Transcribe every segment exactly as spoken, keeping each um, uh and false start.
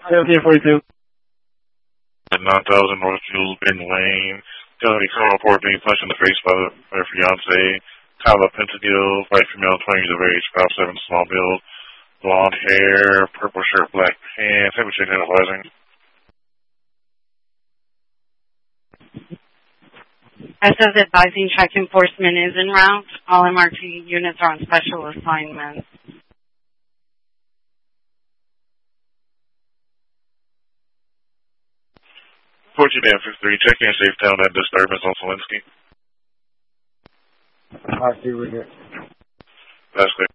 seventeen forty-two. At nine thousand Northfield Bin Lane. Felony criminal report being punched in the face by, the, by her fiance. Tyler Pentagill, white female, twenty years of age, five seven, small build, blonde hair, purple shirt, black pants. Have a chick analyzing. S S advising track enforcement is en route. All M R T units are on special assignments. fourteen Dan fifty-three, checking a safe down at disturbance on Selinsky. I see we're here. That's clear.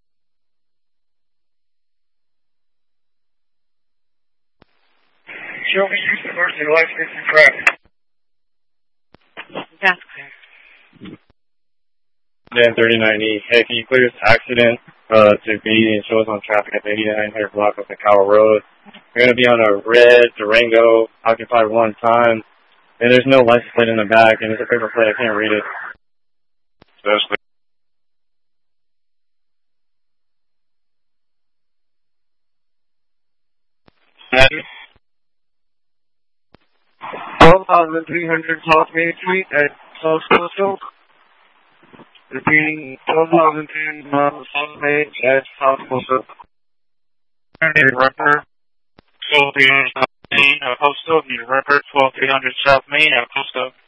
Show me use the emergency license and crack. That's clear. Dan thirty-nine E. Hey, can you clear this accident uh, to be and show us on traffic at the eighty-nine hundred block of the Cowell Road? We're going to be on a red Durango, occupied one time, and there's no license plate in the back, and it's a paper plate. I can't read it. That's clear. twelve thousand three hundred South Main Street at South Coastal. Repeating, twelve thousand three hundred South Main at South Coastal. Record twelve three hundred South Main at Coastal. Record twelve three hundred South Main at Coastal.